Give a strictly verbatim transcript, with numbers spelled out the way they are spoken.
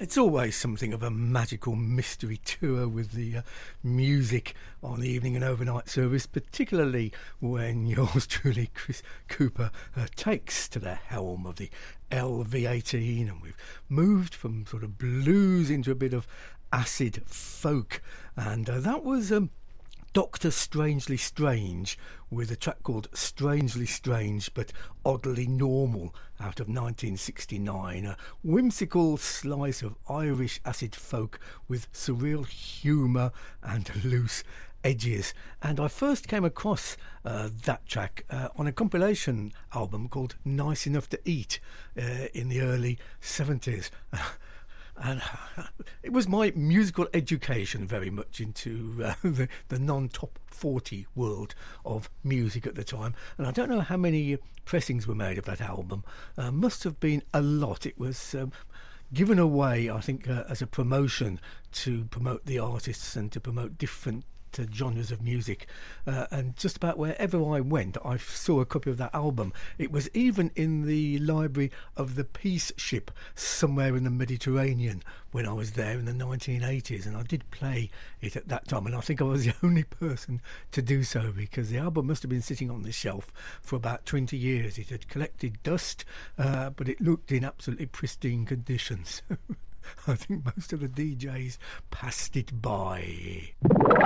It's always something of a magical mystery tour with the uh, music on the evening and overnight service, particularly when yours truly, Chris Cooper, uh, takes to the helm of the L V eighteen, and we've moved from sort of blues into a bit of acid folk, and uh, that was um, Doctor Strangely Strange with a track called Strangely Strange But Oddly Normal out of nineteen sixty-nine, a whimsical slice of Irish acid folk with surreal humour and loose edges. And I first came across uh, that track uh, on a compilation album called Nice Enough to Eat uh, in the early seventies. And it was my musical education very much into uh, the, the non-top forty world of music at the time. And I don't know how many pressings were made of that album. Uh, must have been a lot. It was um, given away, I think, uh, as a promotion to promote the artists and to promote different Uh, genres of music, uh, and just about wherever I went I saw a copy of that album. It was even in the library of the Peace Ship somewhere in the Mediterranean when I was there in the nineteen eighties, and I did play it at that time, and I think I was the only person to do so, because the album must have been sitting on the shelf for about twenty years. It had collected dust, uh, but it looked in absolutely pristine conditions. I think most of the D Js passed it by.